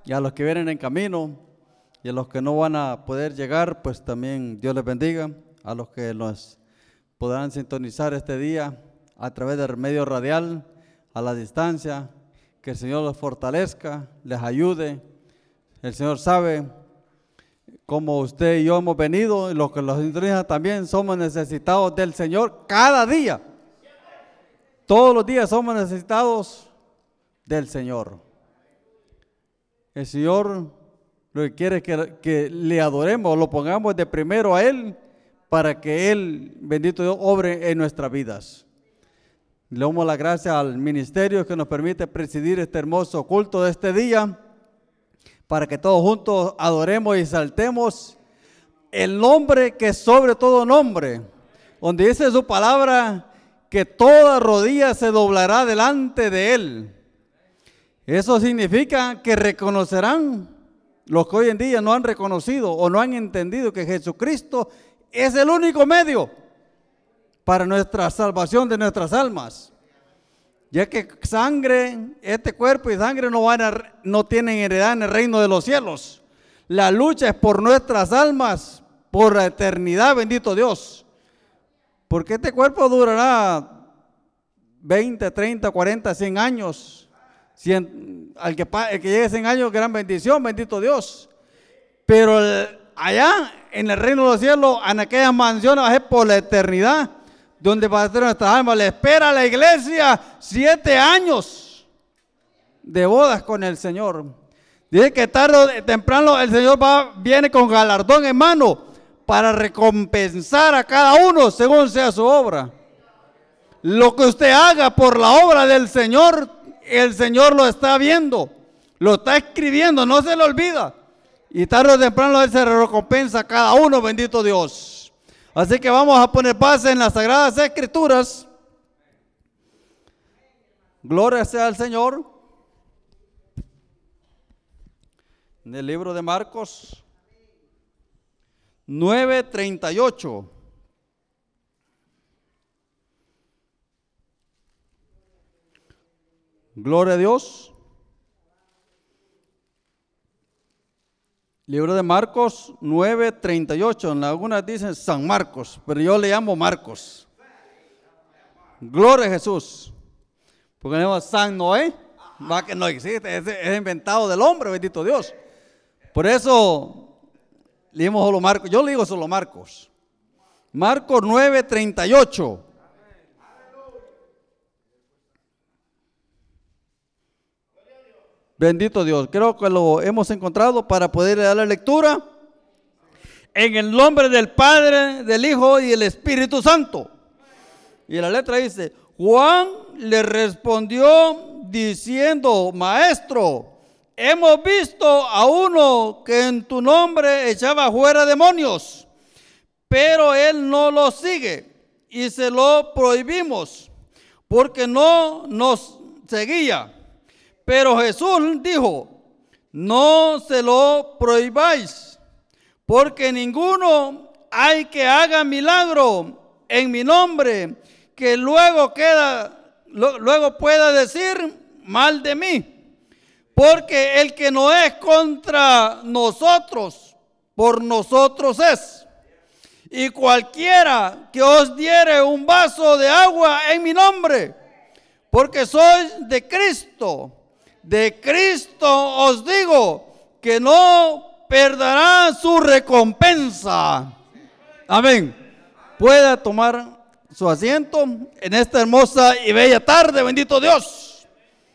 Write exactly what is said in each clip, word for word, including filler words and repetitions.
y a los que vienen en camino, y a los que no van a poder llegar, pues también Dios les bendiga. A los que nos podrán sintonizar este día a través del medio radial, a la distancia, que el Señor los fortalezca, les ayude. El Señor sabe cómo usted y yo hemos venido, y los que los sintonizan también somos necesitados del Señor cada día. Todos los días somos necesitados del Señor. El Señor lo que quiere es que, que le adoremos, lo pongamos de primero a Él, para que Él, bendito Dios, obre en nuestras vidas. Le damos la gracia al ministerio que nos permite presidir este hermoso culto de este día, para que todos juntos adoremos y exaltemos el nombre que es sobre todo nombre, donde dice su palabra que toda rodilla se doblará delante de Él. Eso significa que reconocerán los que hoy en día no han reconocido o no han entendido que Jesucristo es el único medio para nuestra salvación de nuestras almas. Ya que sangre, este cuerpo y sangre no, van a, no tienen heredad en el reino de los cielos. La lucha es por nuestras almas, por la eternidad, bendito Dios. Porque este cuerpo durará veinte, treinta, cuarenta, cien años. cien, al que, el que llegue a cien años, gran bendición, bendito Dios. Pero el, allá en el reino de los cielos, en aquellas mansiones, va a ser por la eternidad, donde va a ser nuestras almas. Le espera a la iglesia siete años de bodas con el Señor. Dice que tarde o temprano el Señor va, viene con galardón en mano para recompensar a cada uno según sea su obra. Lo que usted haga por la obra del Señor, el Señor lo está viendo, lo está escribiendo, no se le olvida. Y tarde o temprano Él se recompensa a cada uno, bendito Dios. Así que vamos a poner base en las Sagradas Escrituras. Gloria sea al Señor. En el libro de Marcos nueve treinta y ocho. Gloria a Dios. Libro de Marcos nueve treinta y ocho. En algunas dicen San Marcos, pero yo le llamo Marcos. Gloria a Jesús. Porque le llamo San Noé, va que no existe, es, es inventado del hombre, bendito Dios. Por eso le digo solo Marcos. Yo le digo solo Marcos. Marcos nueve treinta y ocho. Bendito Dios, creo que lo hemos encontrado para poder dar la lectura. En el nombre del Padre, del Hijo y del Espíritu Santo. Y la letra dice: Juan le respondió diciendo: Maestro, hemos visto a uno que en tu nombre echaba fuera demonios, pero él no lo sigue y se lo prohibimos porque no nos seguía. Pero Jesús dijo: no se lo prohibáis, porque ninguno hay que haga milagro en mi nombre que luego queda, luego pueda decir mal de mí. Porque el que no es contra nosotros, por nosotros es. Y cualquiera que os diere un vaso de agua en mi nombre, porque sois de Cristo, de Cristo os digo que no perderá su recompensa. Amén. Pueda tomar su asiento en esta hermosa y bella tarde, bendito Dios.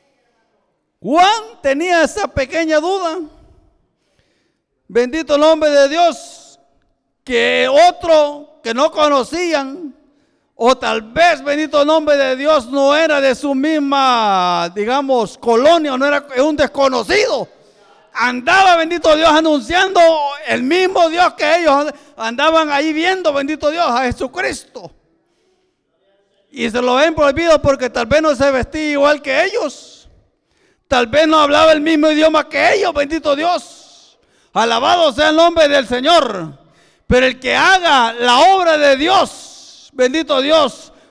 Juan tenía esa pequeña duda, bendito el nombre de Dios, que otro que no conocían, o tal vez, bendito el nombre de Dios, no era de su misma, digamos, colonia, no era un desconocido. Andaba, bendito Dios, anunciando el mismo Dios que ellos andaban ahí viendo, bendito Dios, a Jesucristo. Y se lo ven prohibido porque tal vez no se vestía igual que ellos. Tal vez no hablaba el mismo idioma que ellos, bendito Dios. Alabado sea el nombre del Señor. Pero el que haga la obra de Dios, bendito Dios,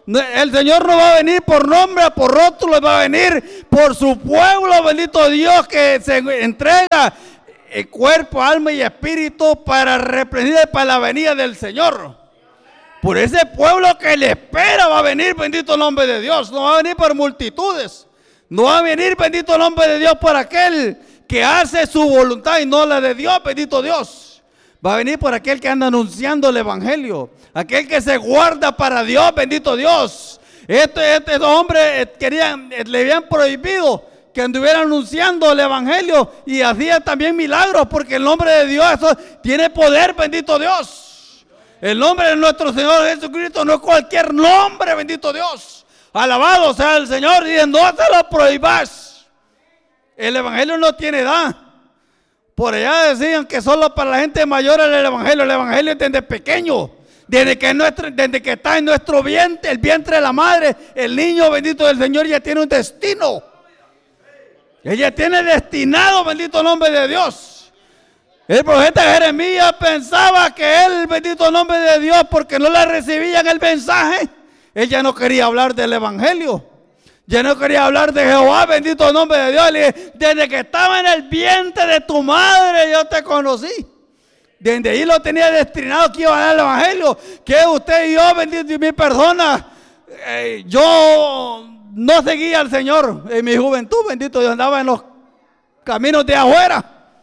El Señor no va a venir por nombre, por rótulo, va a venir por su pueblo, bendito Dios, que se entrega el cuerpo, alma y espíritu para reprender para la venida del Señor. Por ese pueblo que le espera va a venir, bendito nombre de Dios. No va a venir por multitudes. No va a venir, bendito nombre de Dios, por aquel que hace su voluntad y no la de Dios, bendito Dios. Va a venir por aquel que anda anunciando el evangelio. Aquel que se guarda para Dios, bendito Dios. Este, este hombre querían, le habían prohibido que anduviera anunciando el evangelio y hacía también milagros, porque el nombre de Dios eso tiene poder, bendito Dios. El nombre de nuestro Señor Jesucristo no es cualquier nombre, bendito Dios. Alabado sea el Señor, y no se lo prohibas. El evangelio no tiene edad. Por allá decían que solo para la gente mayor era el evangelio. El evangelio es desde pequeño. Desde que, nuestro, desde que está en nuestro vientre, el vientre de la madre, el niño bendito del Señor ya tiene un destino. Ella tiene destinado, bendito nombre de Dios. El profeta Jeremías pensaba que él, bendito nombre de Dios, porque no le recibían el mensaje, ella no quería hablar del evangelio. Ya no quería hablar de Jehová, bendito nombre de Dios. Le dije, desde que estaba en el vientre de tu madre yo te conocí. Desde ahí lo tenía destinado que iba a dar el evangelio. Que usted y yo, bendito y mi persona, eh, yo no seguía al Señor en mi juventud, bendito, yo andaba en los caminos de afuera.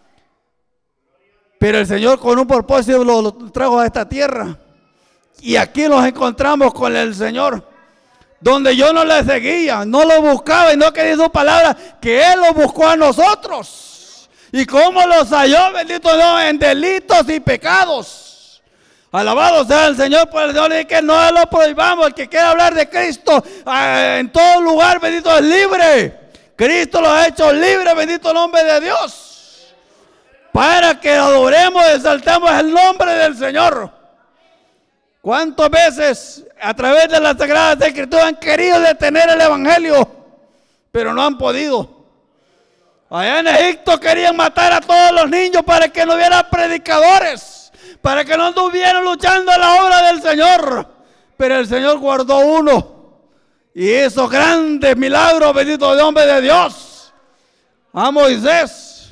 Pero el Señor con un propósito lo, lo trajo a esta tierra. Y aquí nos encontramos con el Señor. Donde yo no le seguía, no lo buscaba y no quería su palabra, que Él lo buscó a nosotros. ¿Y cómo los halló, bendito Dios? En delitos y pecados. Alabado sea el Señor por el Señor, y que no lo prohibamos. El que quiera hablar de Cristo eh, en todo lugar, bendito, es libre. Cristo lo ha hecho libre, bendito nombre de Dios. Para que adoremos y exaltemos el nombre del Señor. ¿Cuántas veces a través de las Sagradas Escrituras han querido detener el evangelio, pero no han podido? Allá en Egipto querían matar a todos los niños para que no hubiera predicadores, para que no estuvieran luchando en la obra del Señor. Pero el Señor guardó uno y hizo grandes milagros, bendito nombre de Dios. A Moisés,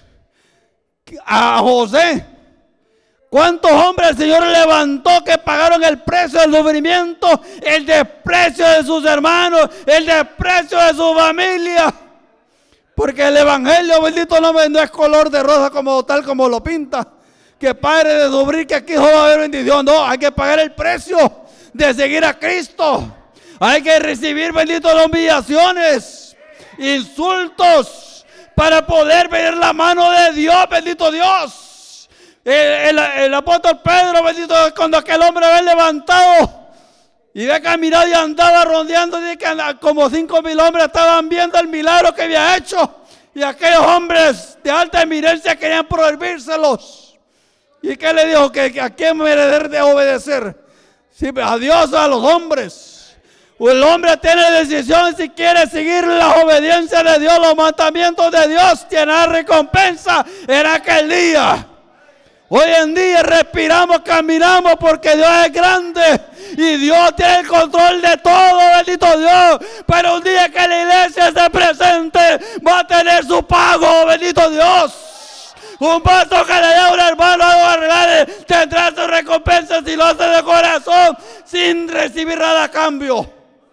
a José. ¿Cuántos hombres el Señor levantó que pagaron el precio del sufrimiento, el desprecio de sus hermanos, el desprecio de su familia? Porque el evangelio, bendito nombre, no es color de rosa como tal como lo pinta. Que pare de sufrir, que aquí no va a haber bendición. No, hay que pagar el precio de seguir a Cristo. Hay que recibir, bendito, las humillaciones, insultos, para poder ver la mano de Dios, bendito Dios. El, el, el apóstol Pedro, bendito, cuando aquel hombre había levantado y había caminado y andaba rondeando, y que como cinco mil hombres estaban viendo el milagro que había hecho, y aquellos hombres de alta eminencia querían prohibírselos. ¿Y qué le dijo? Que, que a quién me debe de obedecer, sí, a Dios o a los hombres. O el hombre tiene decisión si quiere seguir la obediencia de Dios, los mandamientos de Dios, tiene recompensa en aquel día. Hoy en día respiramos, caminamos porque Dios es grande y Dios tiene el control de todo, bendito Dios. Pero un día que la iglesia se presente va a tener su pago, bendito Dios. Un vaso que le dé a un hermano a regale tendrá su recompensa si lo hace de corazón sin recibir nada a cambio.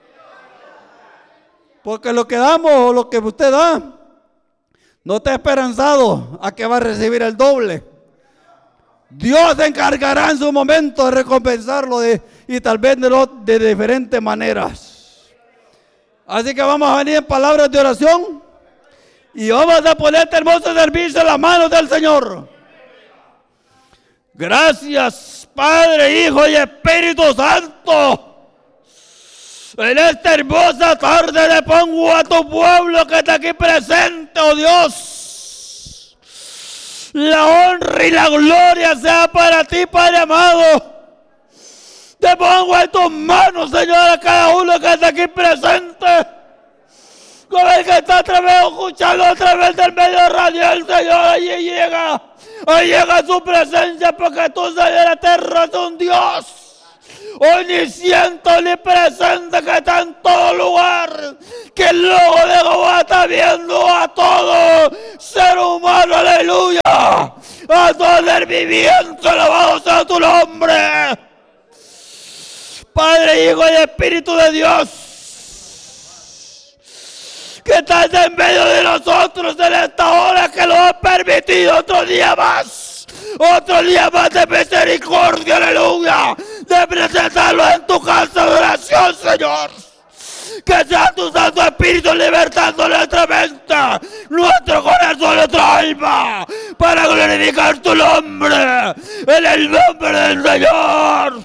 Porque lo que damos o lo que usted da no está esperanzado a que va a recibir el doble. Dios se encargará en su momento de recompensarlo de, y tal vez de, lo, de diferentes maneras. Así que vamos a venir en palabras de oración y vamos a poner este hermoso servicio en las manos del Señor. Gracias, Padre, Hijo y Espíritu Santo. En esta hermosa tarde le pongo a tu pueblo que está aquí presente, oh Dios. La honra y la gloria sea para ti, Padre amado. Te pongo en tus manos, Señor, a cada uno que está aquí presente. Con el que está a través, escuchando a través del medio radial, Señor, allí llega. Ahí llega su presencia porque tú, Señor eterno, eres un Dios omnisciente, omnipresente, que está en todo lugar, que el logo de Jehová está viendo a todo ser humano, aleluya, a todo ser viviente, alabado sea tu nombre, Padre, Hijo y Espíritu de Dios, que estás en medio de nosotros en esta hora, que lo has permitido otro día más, otro día más de misericordia, aleluya, de presentarlo en tu casa de oración, Señor. Que sea tu Santo Espíritu libertando nuestra mente, nuestro corazón, nuestra alma, para glorificar tu nombre, en el nombre del Señor.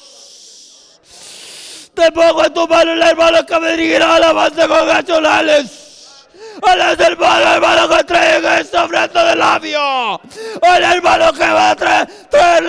Te pongo en tu mano, hermano, que me dirigirán alabanzas congregacionales. A los hermanos, hermano, que traigan esta ofrenda de labio. Al hermano que va a traer, traer